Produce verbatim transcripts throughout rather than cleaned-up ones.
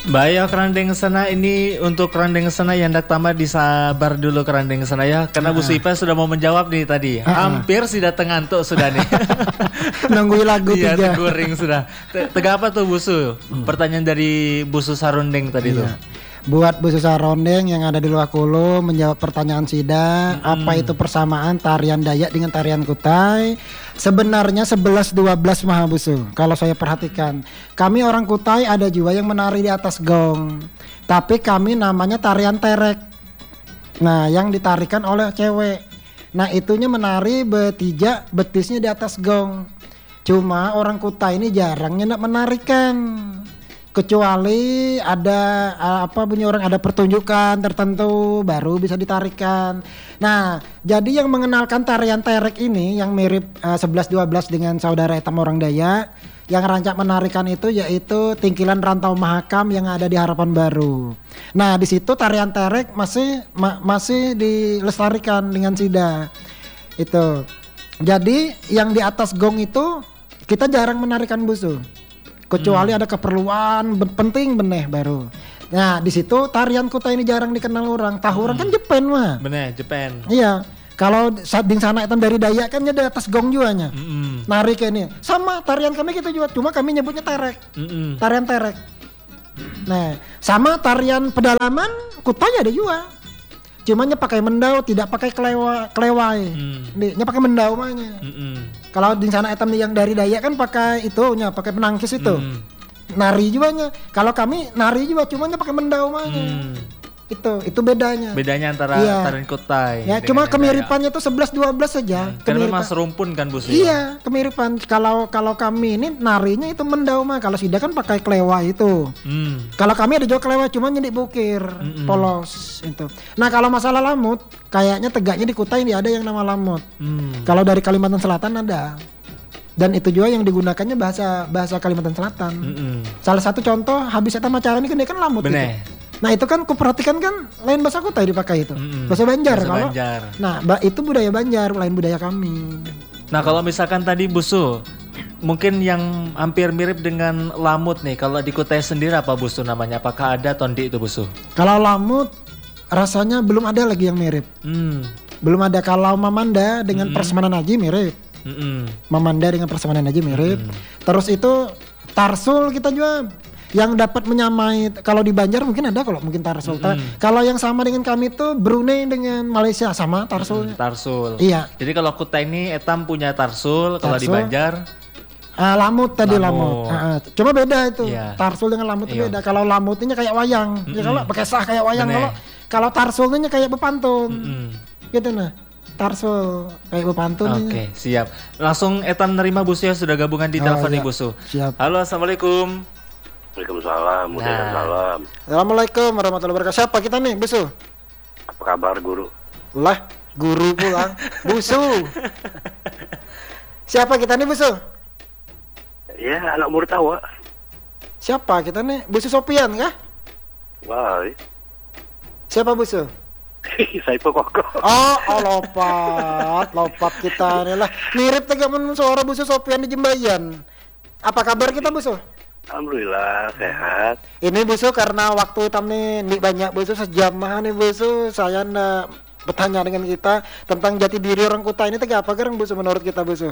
Bayo kerandeng sana ini untuk kerandeng sana yang hendak tamat disabar dulu kerandeng sana ya karena Bu Ipa sudah mau menjawab nih tadi. Uh-uh. Hampir sih datang ngantuk sudah nih. Nungguin lagu iya, tiga. Iya, ring sudah. Tega apa tuh Busu? Hmm. Pertanyaan dari Busu Sarundeng tadi iya. tuh. Buat Bu Sarondeng yang ada di luar Kolo menjawab pertanyaan Sida, hmm. apa itu persamaan tarian Dayak dengan tarian Kutai? Sebenarnya sebelas dua belas Maha Busu. Kalau saya perhatikan, kami orang Kutai ada juga yang menari di atas gong. Tapi kami namanya tarian terek. Nah, yang ditarikan oleh cewek. Nah, itunya menari betijak betisnya di atas gong. Cuma orang Kutai ini jarang nyendak menarikan. Kecuali ada apa bunyi orang ada pertunjukan tertentu baru bisa ditarikan. Nah, jadi yang mengenalkan tarian terek ini yang mirip uh, sebelas dua belas dengan saudara etam orang Dayak yang rancak menarikan itu yaitu Tingkilan Rantau Mahakam yang ada di Harapan Baru. Nah, di situ tarian terek masih ma- masih dilestarikan dengan Sida. Itu. Jadi yang di atas gong itu kita jarang menarikan Busu. Kecuali hmm. ada keperluan ben- penting beneh baru. Nah di situ tarian Kutai ini jarang dikenal orang. Tahu hmm. orang kan Jepen mah. Bener Jepen. Iya. Kalau saat di sana itu dari Dayak kan ada atas gong juanya. Mm-mm. Nari kayak ini. Sama tarian kami gitu juga. Cuma kami nyebutnya terek. Mm-mm. Tarian terek. Nah sama tarian pedalaman Kutai ada juga. Cuma nya pakai mendau, tidak pakai kelewa, kelewai. Mm. Nya pakai mendau mahnya. Kalau di sana etam yang dari Dayak kan pakai itu nya, pakai penangkis itu. Mm. Nari juga nya. Kalau kami nari juga cuma nya pakai mendau mahnya. Mm. Itu itu bedanya. Bedanya antara iya. tarian Kutai. Ya cuma kemiripannya tuh sebelas dua belas saja. Hmm. Karena memang serumpun kan Bu. Iya, kemiripan. Kalau kalau kami ini narinya itu mendau mah. Kalau Sida kan pakai kelewa itu. Hmm. Kalau kami ada juga kelewa cuma nyedik bukir, hmm. polos itu. Nah, kalau masalah lamut, kayaknya tegaknya di Kutai ini ada yang nama lamut. Hmm. Kalau dari Kalimantan Selatan ada. Dan itu juga yang digunakannya bahasa bahasa Kalimantan Selatan. Hmm. Salah satu contoh habis eta macara ini kan dia kan lamut Bener. Gitu. Nah itu kan kuperhatikan kan lain bahasa Kutai dipakai itu, mm-hmm. bahasa Banjar kalau. Nah ba- itu budaya Banjar, lain budaya kami. Nah kalau misalkan tadi Busu, mungkin yang hampir mirip dengan lamut nih, kalau di Kutai sendiri apa Busu namanya? Apakah ada tondi itu Busu? Kalau lamut rasanya belum ada lagi yang mirip. Mm. Belum ada. Kalau Mamanda dengan mm-hmm. Persemanan Haji mirip. Mm-hmm. Mamanda dengan Persemanan Haji mirip. Mm-hmm. Terus itu Tarsul kita juga. Yang dapat menyamai kalau di Banjar mungkin ada kalau mungkin Tarsul. Mm-hmm. Kalau yang sama dengan kami tuh Brunei dengan Malaysia sama Tarsul. Mm-hmm. Tarsul. Iya. Jadi kalau Kutai ini etam punya Tarsul, kalau di Banjar uh, Lamut tadi Lamut. Lamut. Uh, cuma beda itu. Yeah. Tarsul dengan Lamut itu beda. Kalau Lamut ini kayak wayang. Mm-hmm. Ya kalau pakai sah kayak wayang. Kalau kalau Tarsul ini kayak bepantun. Mm-hmm. Gitu nah. Tarsul kayak bepantun. Oke, okay, siap. Langsung etam nerima Busu ya sudah gabungan di oh, telepon nih iya. Busu. Siap. Halo, Assalamualaikum. Waalaikumsalam, nah. salam. Assalamualaikum warahmatullahi wabarakatuh. Siapa kita nih, Busu? Apa kabar guru? Lah, guru pulang. Busu. Siapa kita nih, Busu? Ya, anak murid tawa. Siapa kita nih? Busu Sopian kah? Wah. Siapa Busu? Saya pokok. Oh, oh lopat, lopat kita nih lah. Mirip tegaman suara Busu Sopian di Jembayan. Apa kabar kita, Busu? Alhamdulillah sehat. Ini Busu karena waktu hitam nih, nih banyak Busu sejam mah nih Busu. Saya nak bertanya dengan kita tentang jati diri orang Kutai ini tegak apa gerang Busu menurut kita Busu?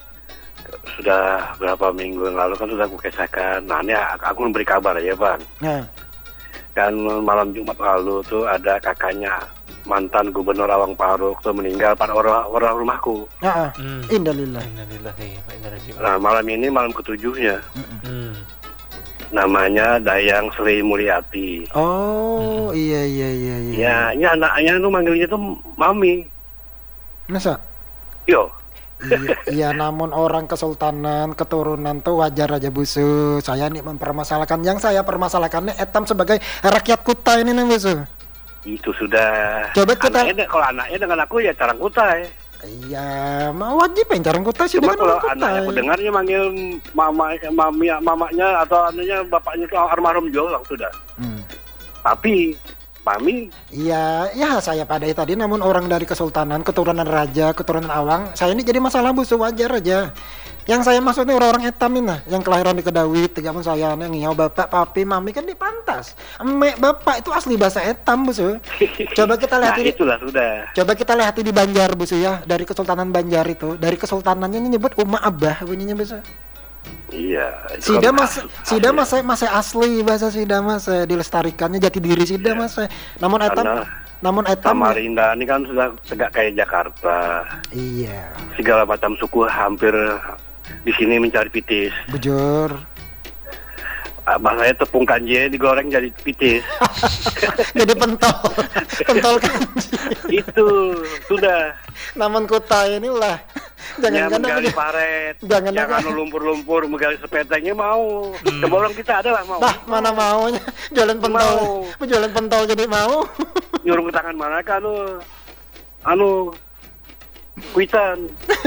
Sudah berapa minggu yang lalu kan sudah aku kisahkan. Nah ini aku memberi kabar ya Bang. Nah. Kan malam Jumat lalu tuh ada kakaknya mantan gubernur Awang Paruk tuh meninggal pada orang orang rumahku. Heeh. Hmm. Innalillah. Nah malam ini malam ketujuhnya. Hmm. Namanya Dayang Sri Mulyati. Oh, hmm. iya iya iya iya. Ya, ini anaknya tuh manggilnya tuh Mami. Masa? Yo. iya, iya, namun orang kesultanan, keturunan tuh wajar aja Busu. Saya nih mempermasalahkan, yang saya permasalahkannya etam sebagai rakyat Kutai ini nih Busu. Itu sudah. Coba kita. Anaknya, kalau anaknya dengan aku ya cara Kutai. Iya, mau wajib yang jarang Kutai sih. Cuma kalau anaknya aku dengarnya manggil mama, mami, mamanya atau anaknya bapaknya itu almarhum Jolang sudah. Hmm. Tapi Mami. Iya, ya saya padai tadi. Namun orang dari kesultanan, keturunan raja, keturunan Awang, saya ini jadi masalah Busu wajar aja. Yang saya maksud ini orang-orang etam ini nah, yang kelahiran di Kedawit, tiga pun saya yang ngiyau bapak, papi, mami kan di Pantas. Emek bapak itu asli bahasa etam, Bos. Coba kita lihat Nah, ini. itulah sudah. Coba kita lihat di Banjar, Bos ya, dari Kesultanan Banjar itu, dari kesultanannya ini nyebut Uma Abah bunyinya, Bos. Iya. itu Sida kan mas, as- Sida asli. masih masih asli bahasa Sida mas, eh, dilestarikannya jati diri Sida Iya. mas. eh. Namun etam, Karena namun etam. Samarinda ini kan sudah tegak kayak Jakarta. Iya, Segala macam suku hampir di sini mencari pitis. bujur. Ah, bahasanya tepung kanji digoreng jadi pitis. Jadi pentol, pentol kanji. Itu sudah. Namun kota inilah. Ya, Jangan menggali kadang paret, Jangan yang kadang- anu lumpur-lumpur, menggali sepetengnya mau. Coba orang kita ada lah mau. Bah, mana maunya jualan pentol, Mau. jualan pentol jadi mau. Nyuruh ke tangan mana kan anu, anu, kuitan.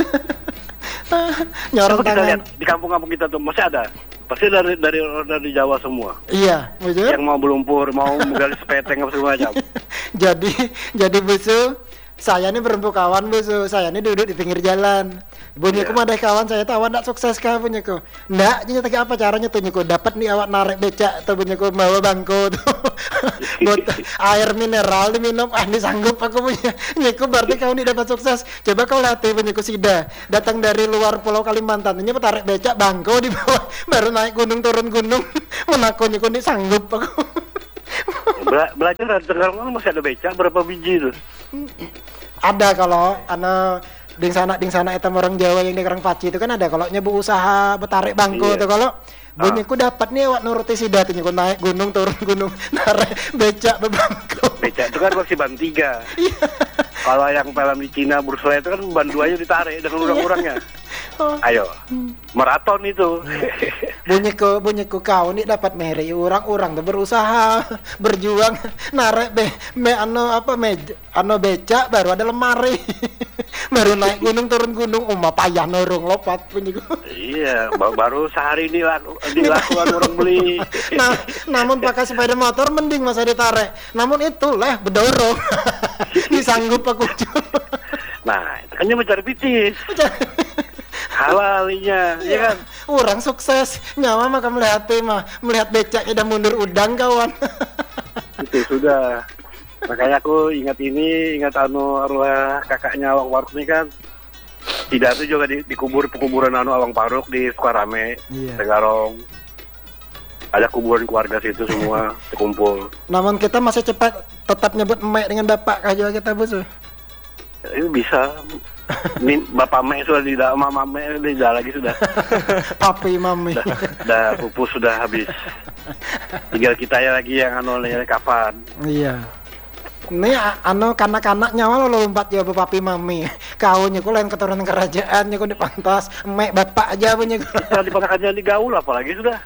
Nyorong Coba kita tangan. lihat di kampung-kampung kita tuh masih ada. Pasti dari dari dari Jawa semua. Iya, bujur. Yang mau belumpur, mau menggali sepeteng apa segala macam. jadi jadi busu saya ini berempu kawan busu saya ini duduk di pinggir jalan bunyiku Iya. mah ada kawan saya tahu ndak sukses kah bunyiku ndak nyata apa caranya tuh nyiku dapat nih awak narik becak tuh bunyiku bawa bangku tuh buat air mineral diminum ah ini sanggup aku punya nyiku berarti kau ini dapat sukses coba kau latih bunyiku Sida datang dari luar Pulau Kalimantan ini tarik becak bangku di bawah baru naik gunung turun gunung menaku nyiku ini sanggup aku. Bela belajar di Tegalong masih ada becak berapa biji tuh? Ada kalau anu ding sana ding sana etam orang Jawa yang di Karang Paci itu kan ada kalau nyebu usaha betarik bangku Iya. tuh kalau bunyiku dapat nih awak nuruti Sida tuh nyiku naik gunung turun gunung narik becak bebangku. Becak itu kan masih ban tiga. Kalau yang film di Cina Bruce Lee itu kan ban duanya ditarik dengan orang-orangnya. Oh. Ayo, maraton itu. bunyiku bunyiku kau nih dapat meri orang-orang tuh berusaha berjuang narik be me anu apa me anu becak baru ada lemari baru naik gunung turun gunung umma payah norong lopat bunyiku. Iya, ba- baru sehari ini laku, dilakukan orang beli. Nah, namun pakai sepeda motor mending masa ditarik. Namun itu lah bedorong. Disanggup aku. Nah, itu kan dia mencari pitis. Halalinya, ya kan? Orang sukses nyawa maka melihat mah melihat becaknya udah mundur udang kawan. Itu sudah. Makanya aku ingat ini, ingat anu arwah kakaknya Awang Paruk ini kan. Tidak itu juga di, dikubur pekuburan anu Awang Paruk di Sukarame, Iya. Tegarong. Ada kuburan keluarga situ semua terkumpul. Namun kita masih cepat tetap nyebut emek dengan bapak aja kita bos. Ini bisa. Ini bapak mek sudah tidak, mama mek tidak lagi sudah. Papi mami. Dah, dah pupus sudah habis. Tinggal kita ya lagi yang anu yang kapan. Iya. Ini a- anu kanak-kanak nyawa lo lompat ya papi mami. Kau nyeku lain keturunan kerajaan nyeku di pantas emek bapak aja punya. Kita dipanahkannya di gaul apalagi sudah.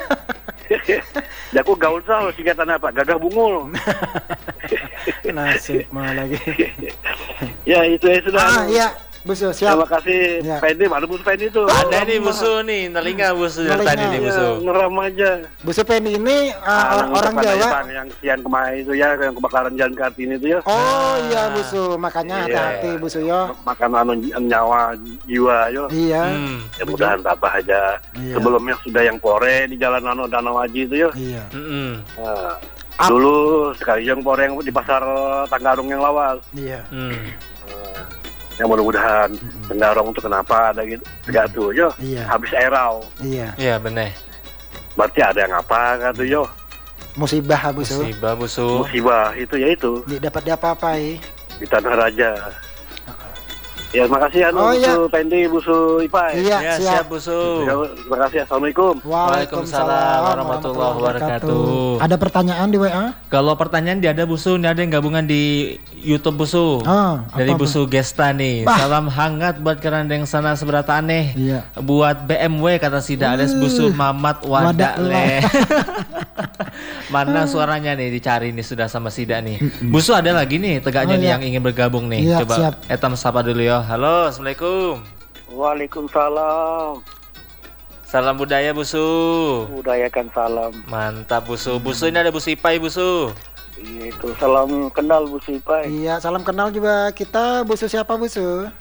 Ya aku gaul sah singkatan apa? Gagah bungul. Nasib mah lagi. Ya itu ya sudah. Ah iya, Busu siap. Terima kasih Ya. Pendi, mana Bus Pendi tuh? Ada nih busu nih, telinga busu dari Telinga. tadi nih Ya, busu. ngeram aja. Busu Penny ini uh, Ah, orang, orang untuk Jawa. Pandaipan yang siang kemarin itu ya, yang kebakaran Jalan Kartini itu ya. Oh iya Busu, makanya Iya. hati-hati Busu yo. Makan anu nyawa jiwa yo. Iya. Hmm. Ya mudahan tabah aja. Iya. Sebelumnya sudah yang pore di Jalan Anu Danau Aji itu yo. Iya. Mm-mm. Nah, Ap- dulu sekali yang pore yang di pasar Tanggarung yang lawas. Iya. Hmm. Yang mudah-mudahan Tenggarong itu kenapa ada gitu. Tidak tuh yo. Iya. Habis erau. Iya. Iya bener. Berarti ada yang apa kan tuh yo. Musibah Busu. Musibah busu. Musibah itu ya itu Tidak dapat diapa-apai. di Tanah Raja. Ya makasih anu Oh, iya. Busu Pendi, Busu Ipai. Iya, Ya siap. siap busu. Ya, terima kasih. Assalamualaikum. Waalaikumsalam warahmatullahi wabarakatuh. Ada pertanyaan di W A? Kalau pertanyaan dia ada busu, ini ada yang gabungan di YouTube busu. Ah, Dari apa, busu Gesta nih. Bah. Salam hangat buat kerandeng sana seberata aneh. Iya. Buat B M W kata Sida alias busu Mamat Wadak Wadak le. Mana suaranya nih dicari nih sudah sama Sida nih. Busu ada lagi nih tegaknya Oh, nih iya. yang ingin bergabung nih. Iya, Coba siap. etam sapa dulu ya. Halo, assalamualaikum. Waalaikumsalam. Salam budaya busu. Budayakan salam. Mantap busu. Busu ini ada busu Ipai busu. Itu salam kenal Busu Ipai. Iya, salam kenal juga kita Busu siapa Busu?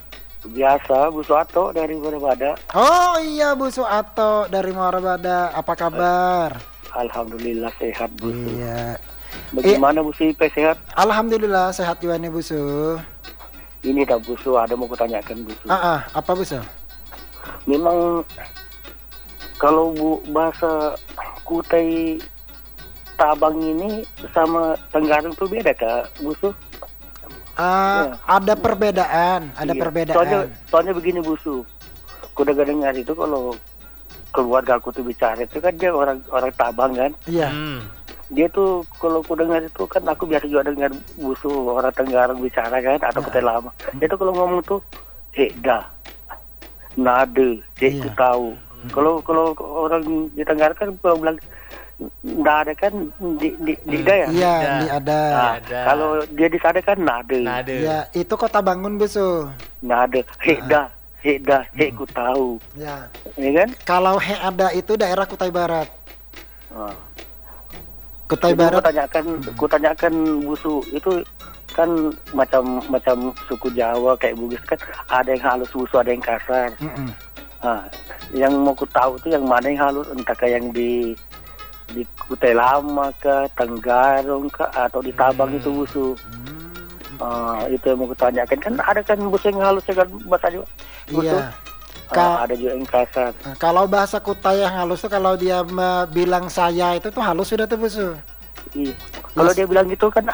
Biasa, Bu Suato dari Muarabada. Oh iya Bu Suato dari Muarabada, apa kabar? Alhamdulillah sehat, Bu. Iya. Bagaimana Bu Ipe, sehat? Alhamdulillah sehat juga nih Bu Su. Ini dah Bu Su, ada mau kutanyakan Bu Su. Ah, ah, apa Bu Su? Memang kalau Bu bahasa Kutai Tabang ini sama Tenggarong itu beda Kak, Bu Su? Uh, Ya. Ada perbedaan, ada Iya. perbedaan. Soalnya, soalnya begini Bu Su, ku udah dengar itu kalau keluarga aku tuh bicara itu kan dia orang orang Tabang kan. Iya. Hmm. Dia tuh kalau ku dengar itu kan aku biasa juga dengar Bu Su orang Tenggarong bicara kan atau Ya. Kutai Lama. Dia tuh kalau ngomong tuh hekda, nade, cek ku Iya. tahu. Kalau kalau orang di Tenggara kan kalau bilang nggak ada kan di di, di Hmm. da ya. Iya, Ada. ini ada. Nah, Ada. kalau dia di sana kan nade, Nade. Ya, itu Kota Bangun Bu Su. nade, hekda, hekda, hek ku tahu, Ya. ya kan? Kalau he ada itu daerah Kutai Barat. Nah. Kutai Jadi Ku Barat. tanyakan, ku tanyakan Busu itu kan macam macam suku Jawa kayak Bugis kan ada yang halus Busu, ada yang kasar. Mm-mm. Nah, yang mau ku tahu tuh yang mana yang halus, entah kayak yang di di Kutai Lama kah, Tenggarong kah, atau di Tabang itu Busu. Ah, itu yang mau ku tanyakan kan ada kan Busu yang halus kan bahasa juga. Busu. Iya. Ah, Ka- ada juga yang kasar. Nah, kalau bahasa Kutai yang halus tuh kalau dia me- bilang saya itu tuh halus sudah tuh Bu Su. Iya. Kalau Yes. dia bilang gitu kan